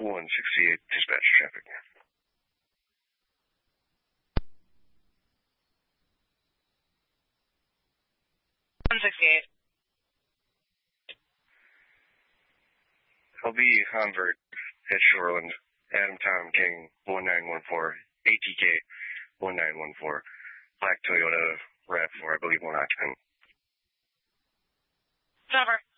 168 dispatch traffic. 168. LB Convert at Shoreland, Adam Tom King 1914, ATK 1914, Black Toyota RAV4, I believe one occupant. Over.